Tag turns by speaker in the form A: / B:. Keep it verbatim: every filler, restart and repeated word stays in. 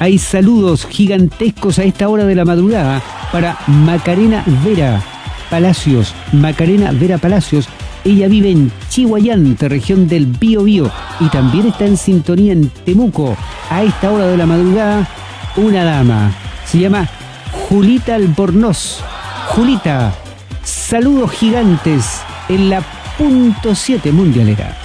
A: Hay saludos gigantescos a esta hora de la madrugada para Macarena Vera Palacios. Macarena Vera Palacios. Ella vive en Chihuayante, región del Biobío, y también está en sintonía en Temuco. A esta hora de la madrugada, una dama. Se llama Julita Albornoz. Julita, saludos gigantes en la punto siete mundialera.